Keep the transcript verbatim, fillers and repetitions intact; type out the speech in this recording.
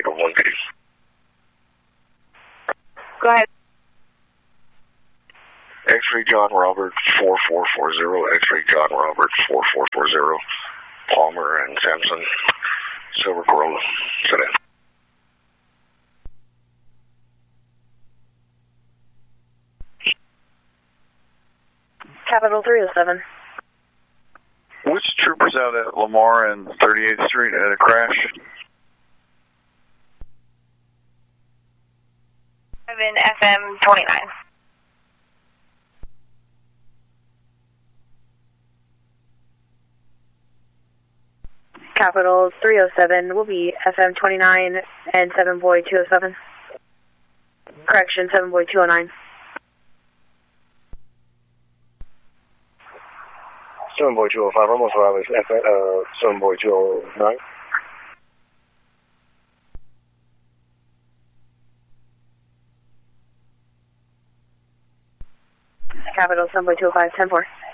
Eagle one P. Go ahead. X-ray John Robert four four four zero, X-ray John Robert four four four zero, Palmer and Sampson, Silver Corolla, sedan. Capital three oh seven. Which troopers out at Lamar and thirty-eighth Street at a crash? seven F M twenty-nine. Capital three oh seven will be F M twenty-nine and seven Boy two oh seven. Correction, seven Boy two oh nine. seven Boy two oh five, almost arrived with F, uh, seven Boy two oh nine. Capital seven Boy two oh five, ten four.